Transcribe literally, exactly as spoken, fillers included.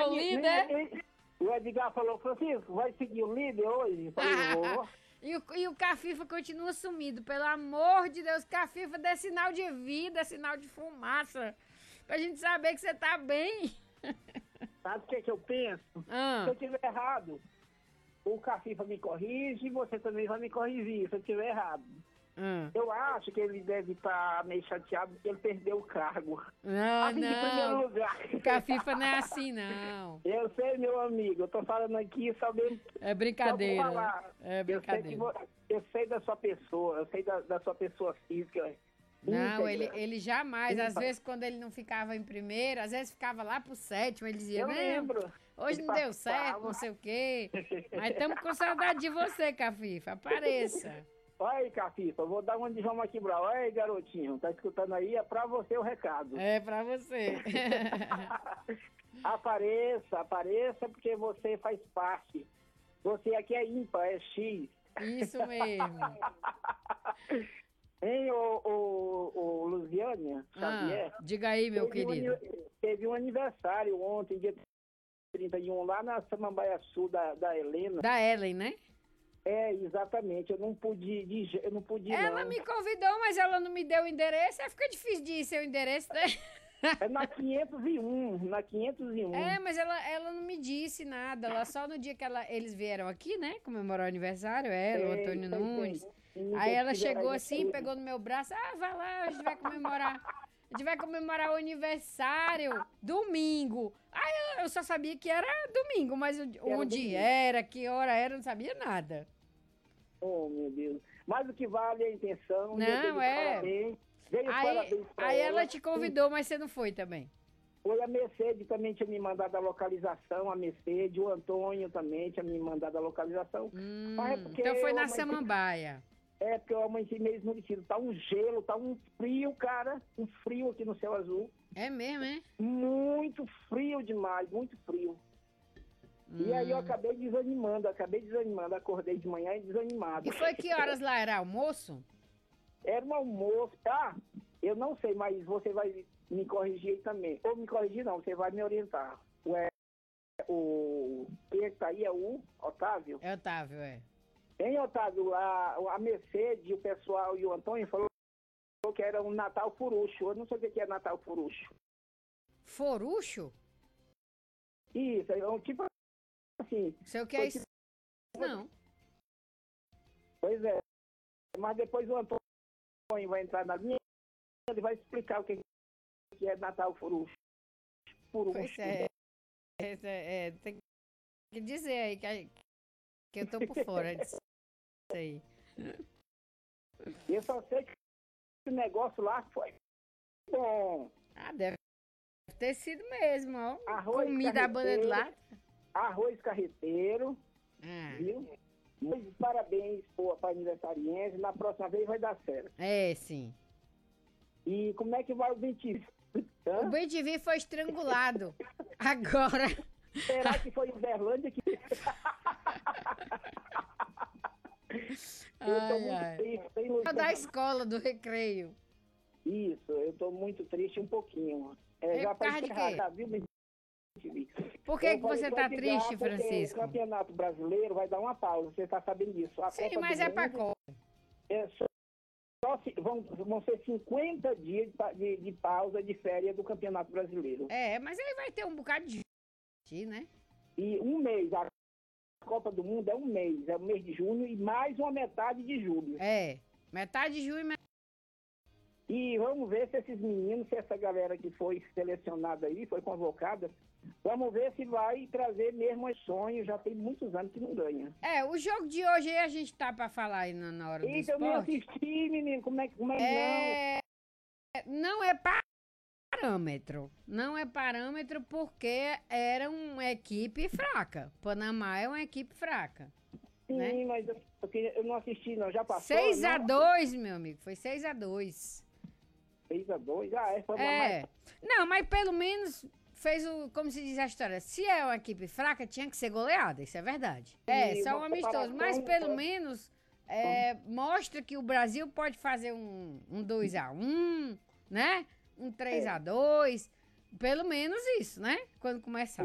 o líder. O Edgar falou, Francisco, vai seguir o líder hoje? Eu falei, vou. E o, e o Cafifa continua sumido. Pelo amor de Deus, Cafifa, dê sinal de vida, sinal de fumaça. Pra gente saber que você tá bem. Sabe o que, é que eu penso? Ah. Se eu tiver errado, o Cafifa me corrige e você também vai me corrigir se eu tiver errado. Hum. Eu acho que ele deve estar meio chateado porque ele perdeu o cargo. Não, assim, não. De primeiro lugar. Cafifa não é assim, não. Eu sei, meu amigo. Eu tô falando aqui só mesmo... É brincadeira. Só pra falar. É brincadeira. Eu sei, que, eu sei da sua pessoa. Eu sei da, da sua pessoa física. Não, ele, ele jamais. Às vezes, quando ele não ficava em primeiro, às vezes ficava lá pro sétimo, ele dizia, eu não, lembro. Hoje não deu certo, não sei o quê. Mas estamos com saudade de você, Cafifa. Apareça. Olha aí, Cafifa, vou dar uma de João Maquibral. Olha aí, garotinho, tá escutando aí? É pra você o recado. É pra você. Apareça, apareça, porque você faz parte. Você aqui é ímpar, é X. Isso mesmo. Hein, ô, ô, ô Luziânia, Xavier? Ah, diga aí, meu teve querido. Um, teve um aniversário ontem, dia trinta e um, lá na Samambaia Sul da, da Helena. Da Ellen, né? É, exatamente. Eu não pude, de, eu não pude Ela não. me convidou, mas ela não me deu o endereço. Aí fica difícil de ir seu endereço, né? É na quinhentos e um, na quinhentos e um. É, mas ela, ela não me disse nada. Ela só no dia que ela, eles vieram aqui, né? Comemorar o aniversário, ela, o Antônio Nunes. Aí ela chegou assim, pegou no meu braço. Ah, vai lá, a gente vai comemorar. A gente vai comemorar o aniversário domingo. Aí eu, eu só sabia que era domingo, mas onde era, que hora era, não sabia nada. Oh, meu Deus. Mas o que vale é a intenção. Não, é. Parabéns. Aí, aí ela te convidou, mas você não foi também. Foi a Mercedes também tinha me mandado a localização, a Mercedes, o Antônio também tinha me mandado a localização. Hum, é então foi na Samambaia. É, porque eu amanheci meio esmurecido. Tá um gelo, tá um frio, cara. Um frio aqui no céu azul. É mesmo, é? Muito frio demais, muito frio. Hum. E aí eu acabei desanimando, acabei desanimando. Acordei de manhã e desanimado. E foi que horas lá? Era almoço? Era um almoço. Ah, eu não sei, mas você vai me corrigir aí também. Ou me corrigir não, você vai me orientar. O, é, o quem é que tá aí é o Otávio? É Otávio, é. Hein, Otávio, a, a Mercedes, o pessoal e o Antônio falou que era um Natal Furucho. Eu não sei o que é Natal Furucho. Forucho? Isso, é um tipo assim. Sei o que é isso? Não. Pois é. Mas depois o Antônio vai entrar na linha e ele vai explicar o que é Natal Furucho. Furucho. Pois é. É, é, é. Tem que dizer aí que, que eu tô por fora disso aí. Eu só sei que o negócio lá foi bom. Ah, deve ter sido mesmo, ó. Arroz comida à banda de lata. Arroz carreteiro, ah. viu? Muitos parabéns para aniversariante. Na próxima vez vai dar certo. É, sim. E como é que vai o Bentivi? O Bentivi foi estrangulado. Agora. Será que foi em Uberlândia que... ai, eu tô muito ai. triste. Tem da escola, do recreio. Isso, eu tô muito triste um pouquinho. É, é já por causa de quê? Tá, viu, por que, que você tá triste, Francisco? O Campeonato Brasileiro vai dar uma pausa, você tá sabendo disso. A Sim, Copa mas é pra Copa. É só, só se, vão, vão ser cinquenta dias de, de, de pausa de férias do Campeonato Brasileiro. É, mas aí vai ter um bocado de gente, né? E um mês, a Copa do Mundo é um mês, é o mês de junho e mais uma metade de julho. É, metade de junho e metade. E vamos ver se esses meninos, se essa galera que foi selecionada aí, foi convocada, vamos ver se vai trazer mesmo os sonhos. Já tem muitos anos que não ganha. É, o jogo de hoje aí a gente tá pra falar aí na, na hora do Eita, esporte. eu não assisti, menino, como é que como é, é não? Não é parâmetro. Não é parâmetro porque era uma equipe fraca. Panamá é uma equipe fraca. Sim, né? mas eu, eu não assisti não, já passou. seis a dois, meu amigo, foi seis a dois. seis a dois, ah, é, foi é. mais... Não, mas pelo menos fez o, como se diz a história, se é uma equipe fraca, tinha que ser goleada, isso é verdade. É, e só um amistoso, mas pelo é... menos é, mostra que o Brasil pode fazer um, um dois a um, né? Um três a dois, pelo menos isso, né? Quando começar.